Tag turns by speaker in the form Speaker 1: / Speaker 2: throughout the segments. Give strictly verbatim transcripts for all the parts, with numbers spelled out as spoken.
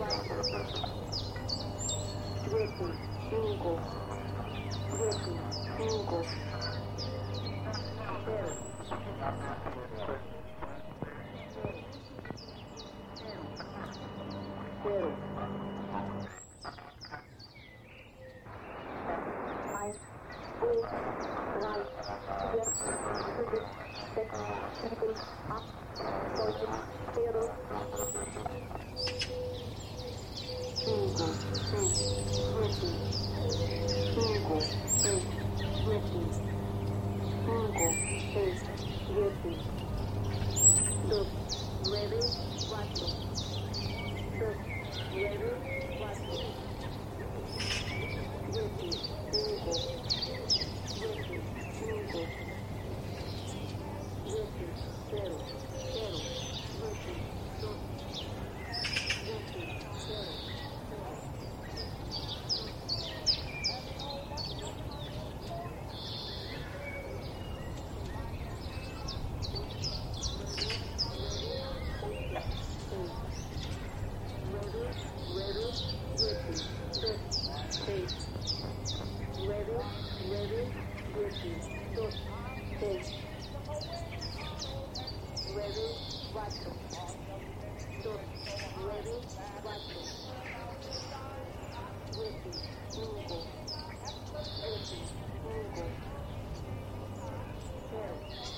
Speaker 1: siete, cinco, siete, cinco, cero, cero, eins, zwei, drei, vier, fünf, sechs, sieben, acht, neun, zero, cinco, seis, siete, cinco, seis, siete, cinco, seis, siete, dos, nueve, cuatro, dos, nueve, cuatro, siete, cinco, siete, cinco, siete, cero, cero, siete, dos, siete, cero. Nueve, nueve, siete, dos, seis, nueve, cuatro, dos, nueve, cuatro, siete, cinco, siete, cinco, cero,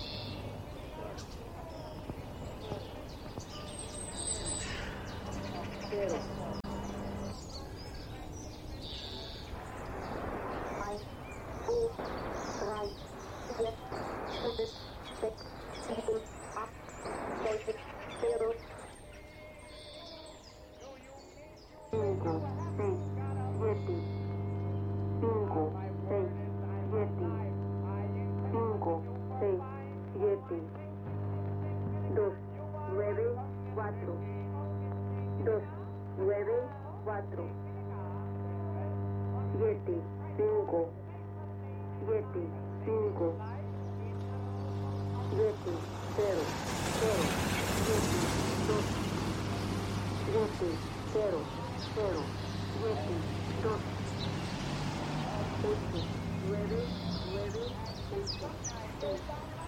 Speaker 1: cero. Drei, vier, fünf, sechs, sieben, acht, neun, zero, cinco, seis, siete, cinco, seis, siete, cinco, seis, siete, dos, nueve, cuatro, dos, nueve, cuatro, siete, cinco, siete, cinco, siete, cero, cero, siete, dos, siete, cero, cero, siete, dos, ocho, nueve, nueve, ocho, seis.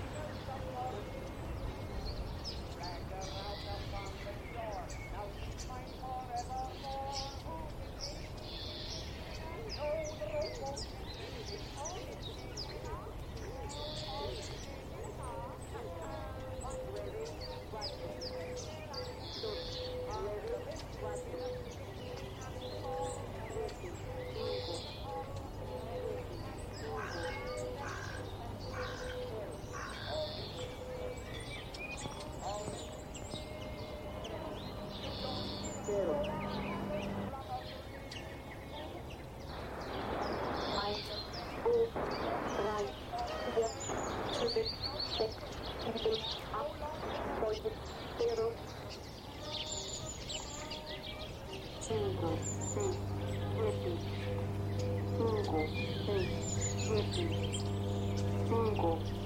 Speaker 1: Zero. Eins, zwei, drei, vier, fünf, sechs, sieben, acht, neun, zero, cinco, seis, siete, cinco, seis, siete, cinco.